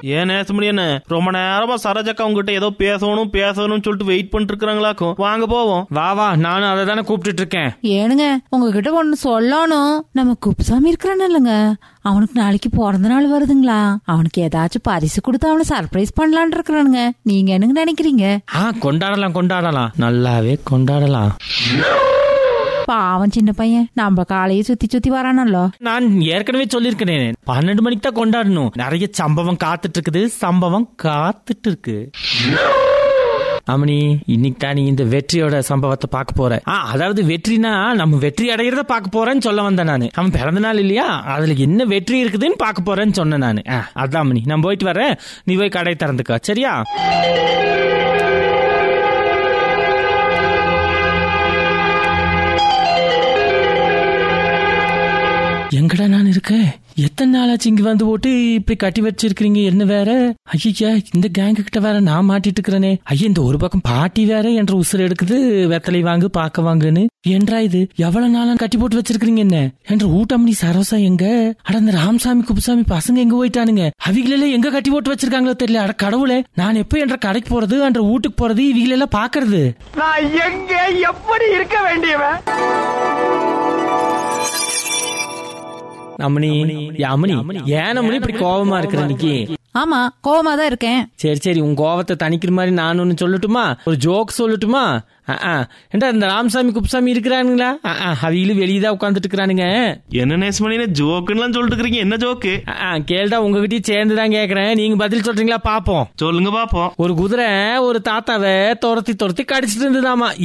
ஏன் நேசமணி என்ன ரொம்ப நேரமா சரோஜக்கா உங்ககிட்ட ஏதோ பேசணும்னு சொல்லிட்டு வெயிட் பண்ணிட்டு இருக்காங்களாக்கும். வாங்க போவோம். வா வா, நானும் அதை தானே கூப்பிட்டு இருக்கேன். ஏனுங்க உங்ககிட்ட ஒண்ணு சொல்லணும். நம்ம குப்புசாமி இருக்கிறான்னு இல்லங்க, அவனுக்கு நாளைக்கு பிறந்த நாள் வருதுங்களா? அவனுக்கு ஏதாச்சும் பரிசு கொடுத்து அவனை சர்ப்ரைஸ் பண்ணலான் இருக்கிறானுங்க. நீங்க என்னங்க நினைக்கிறீங்க? கொண்டாடலாம், நல்லாவே கொண்டாடலாம். பாவம் சின்ன பையன் நம்ம காலையே சுத்தி வரானല്ലോ. நான் ஏற்கனவே சொல்லிருக்கேன், 12 மணிக்கு தான் கொண்டாடணும். நிறைய சம்பவம் காத்துட்டு இருக்கு. அம்மணி, இன்னைக்கு தான் நீ இந்த வெற்றியோட சம்பவத்தை பார்க்க போற. அதாவது வெற்றினா நம்ம வெற்றி அடைகிறத பார்க்க போறேன்னு சொல்ல வந்தேன் நானு. அவன் பிறந்த நாள் இல்லையா, அதுல என்ன வெற்றி இருக்குதுன்னு பார்க்க போறேன்னு சொன்னேன் நானு. அதான் அம்மணி, நான் போயிட்டு வரேன், நீ போய் கடை திறந்துக்கா, சரியா? எங்கடா நான் இருக்கேன்? எத்தனை நாளாச்சு இங்க வந்து போட்டு இப்படி கட்டி வச்சிருக்கீங்க? என்ன வேற? ஐயா, இந்த கேங்கு கிட்ட வேற நான் மாட்டிட்டு இருக்கிறேனே. ஐயா, இந்த ஒரு பக்கம் பாட்டி வேற என்ற உசுறு எடுக்குது, வெத்தலை வாங்கு பாக்க வாங்குன்னு. என்றா இது எவ்வளவு நாளா கட்டி போட்டு வச்சிருக்கீங்க என்ன என்ற ஊட்டமணி சரோசா எங்க? அட, அந்த ராமசாமி குப்புசாமி பசங்க எங்க போயிட்டானுங்க? அவிகள எங்க கட்டி போட்டு வச்சிருக்காங்களோ தெரியல. அட கடவுளே, நான் எப்ப என்ற கடைக்கு போறது, என்ற வீட்டுக்கு போறது, இவங்கள எல்லாம் பாக்குறது? நான் எங்க எப்படி இருக்க வேண்டியவன்? அம்மணி, ஏன் அம்மணி இப்படி கோபமா இருக்கிற இன்னைக்கு? ஆமா, கோவமா தான் இருக்கேன். சரி, உன் கோவத்தை தணிக்கிற மாதிரி நான் ஒன்னு சொல்லட்டுமா? ஒரு ஜோக் சொல்லட்டுமா? ஏண்டா, இந்த ராமசாமி குப்புசாமி இருக்கிறானுங்களா? அவிகளும் வெளியதான் உட்காந்துட்டு இருக்கிறானுங்க. என்ன நேசமணி ஜோக்குன்னு சொல்லிட்டு இருக்கீங்க? என்ன ஜோக்கு? கேள்டா, உங்ககிட்டயும் சேர்ந்துதான் கேக்குறேன். நீங்க பதில் சொல்றீங்களா? பாப்போம். சொல்லுங்க பாப்போம். ஒரு குதிரை ஒரு தாத்தாவை துரத்தி கடிச்சிட்டு இருந்ததாமா.